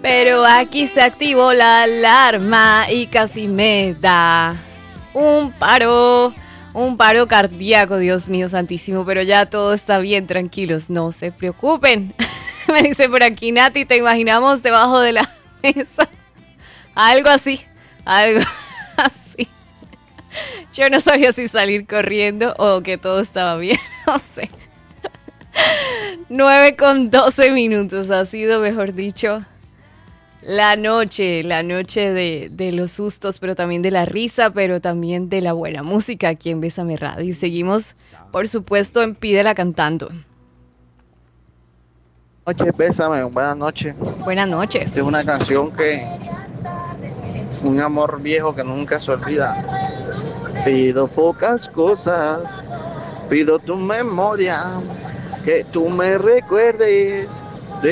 Pero aquí se activó la alarma y casi me da un paro cardíaco, Dios mío santísimo, pero ya todo está bien, tranquilos, no se preocupen. Me dice por aquí Nati, te imaginamos debajo de la mesa. Algo así, algo así. Yo no sabía si salir corriendo o que todo estaba bien, no sé. 9:12 ha sido, mejor dicho, la noche de los sustos, pero también de la risa, pero también de la buena música aquí en Bésame Radio. Y seguimos, por supuesto, en Pídela Cantando. Buenas noches, Bésame, buenas noches. Buenas noches. Es una canción que, un amor viejo que nunca se olvida. Pido pocas cosas, pido tu memoria, que tú me recuerdes